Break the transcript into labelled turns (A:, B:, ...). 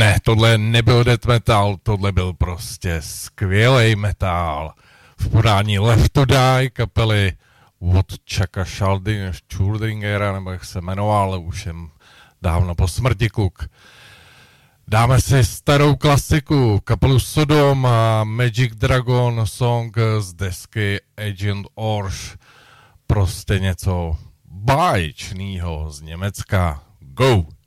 A: Ne, tohle nebyl death metal, tohle byl prostě skvělej metal. V podání Left to Die kapely od Chucka Schuldingera, nebo jak se jmenoval, už jen dávno po smrti kluk. Dáme si starou klasiku, kapelu Sodom a Magic Dragon song z desky Agent Orange. Prostě něco báječnýho z Německa. Go!